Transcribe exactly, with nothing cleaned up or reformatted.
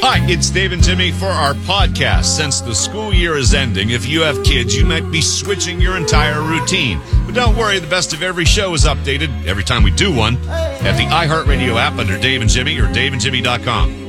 Hi, it's Dave and Jimmy for our podcast. Since the school year is ending, if you have kids, you might be switching your entire routine. But don't worry, the best of every show is updated every time we do one at the iHeartRadio app under Dave and Jimmy or dave and jimmy dot com.